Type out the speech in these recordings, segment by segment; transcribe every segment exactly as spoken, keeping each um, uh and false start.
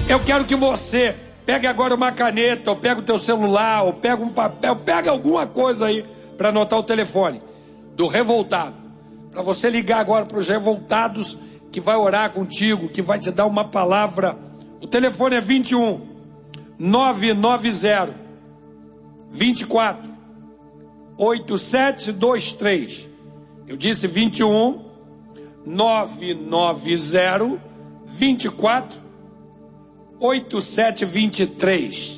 Eu quero que você pegue agora uma caneta, ou pega o teu celular, ou pega um papel, pega alguma coisa aí para anotar o telefone do revoltado. Para você ligar agora para os revoltados que vai orar contigo, que vai te dar uma palavra. O telefone é vinte e um, nove nove zero, vinte e quatro, oito sete dois três. Eu disse vinte e um, nove nove zero, vinte e quatro, oito sete dois três.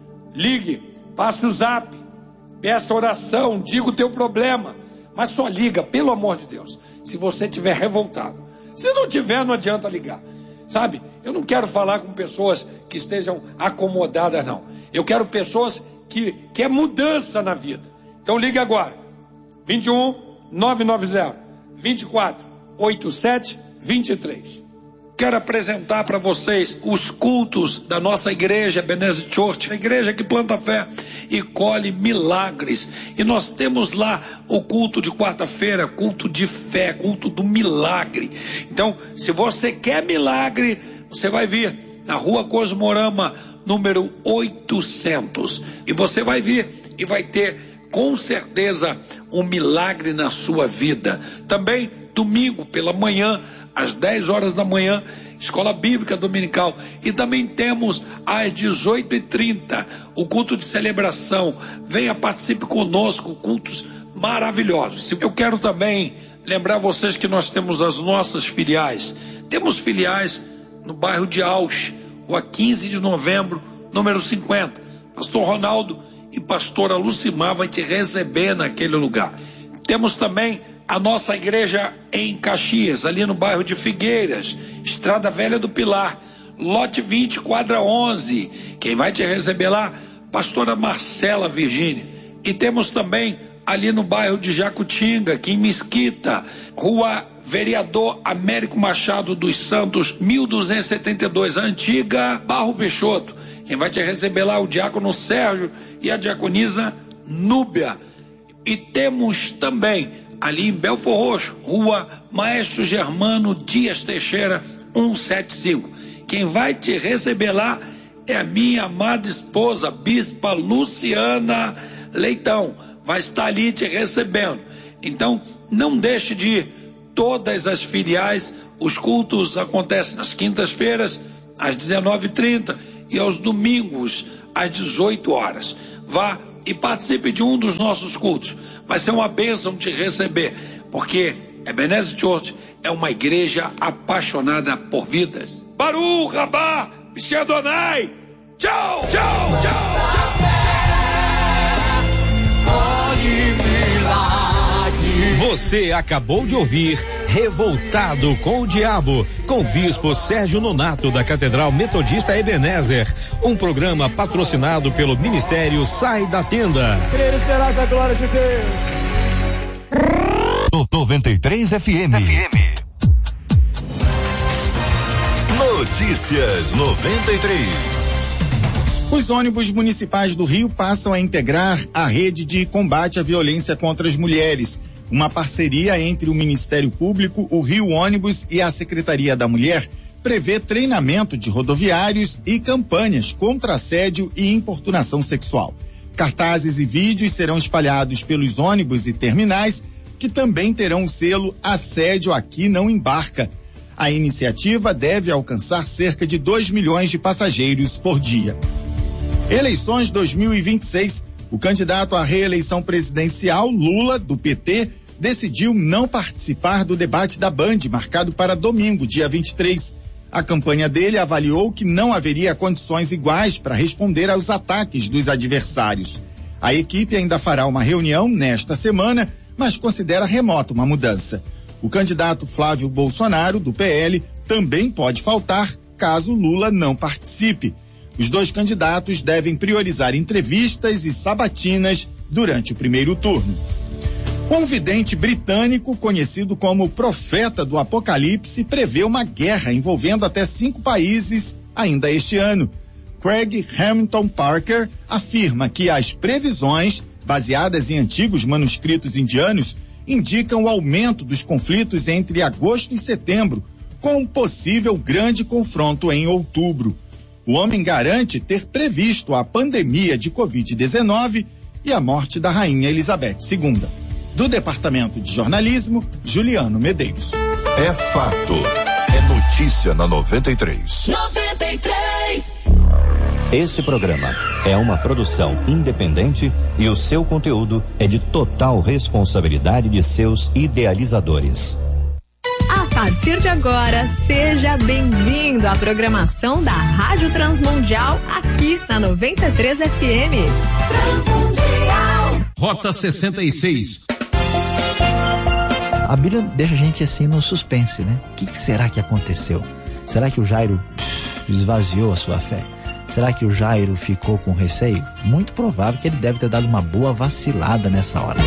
Ligue, passe o zap, peça oração, diga o teu problema, mas só liga, pelo amor de Deus, se você estiver revoltado. Se não tiver, não adianta ligar, sabe? Eu não quero falar com pessoas que estejam acomodadas, não. Eu quero pessoas que querem mudança na vida. Então ligue agora, vinte e um, nove nove zero, vinte e quatro, oito sete dois três. Quero apresentar para vocês os cultos da nossa igreja Ebenezer Church, a igreja que planta fé e colhe milagres. E nós temos lá o culto de quarta-feira, culto de fé, culto do milagre. Então, se você quer milagre, você vai vir na rua Cosmorama, número oitocentos. E você vai vir e vai ter, com certeza, um milagre na sua vida. Também, domingo pela manhã, às dez horas da manhã, escola bíblica dominical. E também temos às dezoito e trinta o culto de celebração. Venha, participe conosco, cultos maravilhosos. Eu quero também lembrar vocês que nós temos as nossas filiais. Temos filiais no bairro de Ausch, rua quinze de novembro, número cinquenta. Pastor Ronaldo e pastora Lucimar vai te receber naquele lugar. Temos também a nossa igreja em Caxias, ali no bairro de Figueiras, Estrada Velha do Pilar, lote vinte, quadra onze. Quem vai te receber lá? Pastora Marcela Virgínia. E temos também ali no bairro de Jacutinga, aqui em Mesquita, rua Vereador Américo Machado dos Santos, mil duzentos e setenta e dois, antiga Barro Peixoto. Quem vai te receber lá é o diácono Sérgio e a diaconisa Núbia. E temos também ali em Belfor Roxo, rua Maestro Germano Dias Teixeira, cento e setenta e cinco. Quem vai te receber lá é a minha amada esposa, Bispa Luciana Leitão. Vai estar ali te recebendo. Então, não deixe de ir. Todas as filiais, os cultos acontecem nas quintas-feiras, às dezenove e trinta, e aos domingos, às dezoito horas. Vá e participe de um dos nossos cultos. Vai ser uma bênção te receber, porque Ebenezer Church é uma igreja apaixonada por vidas. Baruch Rabá, Bishem Adonai. Tchau, tchau, tchau, tchau. Você acabou de ouvir Revoltado com o Diabo, com o bispo Sérgio Nonato da Catedral Metodista Ebenezer, um programa patrocinado pelo Ministério Sai da Tenda. Querer esperar a glória de Deus. noventa e três F M. F M. Notícias noventa e três. Os ônibus municipais do Rio passam a integrar a rede de combate à violência contra as mulheres, uma parceria entre o Ministério Público, o Rio Ônibus e a Secretaria da Mulher prevê treinamento de rodoviários e campanhas contra assédio e importunação sexual. Cartazes e vídeos serão espalhados pelos ônibus e terminais, que também terão o selo Assédio Aqui Não Embarca. A iniciativa deve alcançar cerca de dois milhões de passageiros por dia. Eleições dois mil e vinte e seis. O candidato à reeleição presidencial, Lula, do P T, decidiu não participar do debate da Band, marcado para domingo, dia vinte e três. A campanha dele avaliou que não haveria condições iguais para responder aos ataques dos adversários. A equipe ainda fará uma reunião nesta semana, mas considera remota uma mudança. O candidato Flávio Bolsonaro, do P L, também pode faltar caso Lula não participe. Os dois candidatos devem priorizar entrevistas e sabatinas durante o primeiro turno. Um vidente britânico, conhecido como Profeta do Apocalipse, prevê uma guerra envolvendo até cinco países ainda este ano. Craig Hamilton Parker afirma que as previsões, baseadas em antigos manuscritos indianos, indicam o aumento dos conflitos entre agosto e setembro, com um possível grande confronto em outubro. O homem garante ter previsto a pandemia de covid dezenove e a morte da rainha Elizabeth segunda. Do Departamento de Jornalismo, Juliano Medeiros. É fato. É notícia na noventa e três. noventa e três. Esse programa é uma produção independente e o seu conteúdo é de total responsabilidade de seus idealizadores. A partir de agora, seja bem-vindo à programação da Rádio Transmundial aqui na noventa e três F M. Transmundial. Rota sessenta e seis. A Bíblia deixa a gente assim no suspense, né? O que, que será que aconteceu? Será que o Jairo esvaziou a sua fé? Será que o Jairo ficou com receio? Muito provável que ele deve ter dado uma boa vacilada nessa hora.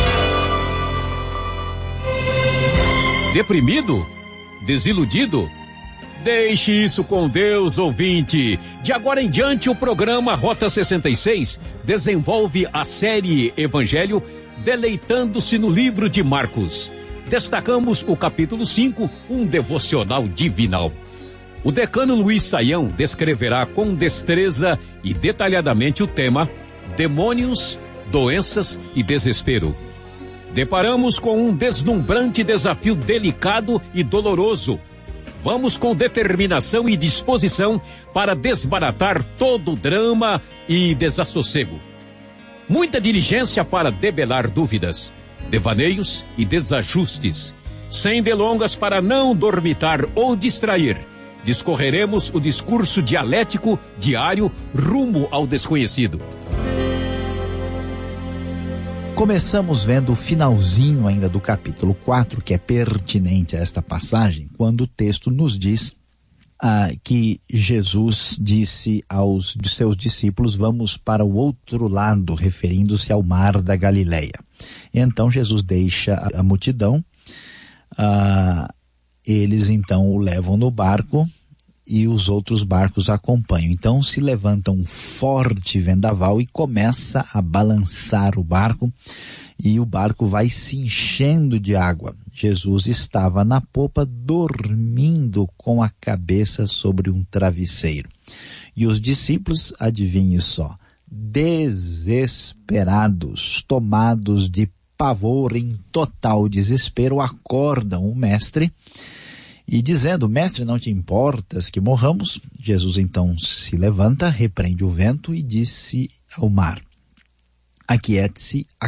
Deprimido? Desiludido? Deixe isso com Deus, ouvinte. De agora em diante, o programa Rota sessenta e seis desenvolve a série Evangelho deleitando-se no livro de Marcos. Destacamos o capítulo cinco, um devocional divinal. O decano Luiz Saião descreverá com destreza e detalhadamente o tema Demônios, Doenças e Desespero. Deparamos com um deslumbrante desafio delicado e doloroso. Vamos com determinação e disposição para desbaratar todo o drama e desassossego. Muita diligência para debelar dúvidas, devaneios e desajustes. Sem delongas para não dormitar ou distrair, discorreremos o discurso dialético diário rumo ao desconhecido. Começamos vendo o finalzinho ainda do capítulo quatro, que é pertinente a esta passagem, quando o texto nos diz ah, que Jesus disse aos de seus discípulos, vamos para o outro lado, referindo-se ao mar da Galileia. Então Jesus deixa a, a multidão, ah, eles então o levam no barco e os outros barcos acompanham. Então se levanta um forte vendaval e começa a balançar o barco, e o barco vai se enchendo de água. Jesus estava na popa dormindo com a cabeça sobre um travesseiro. E os discípulos, adivinhe só, desesperados, tomados de pavor, em total desespero, acordam o mestre e dizendo, mestre, não te importas que morramos? Jesus então se levanta, repreende o vento e disse ao mar, aquiete-se,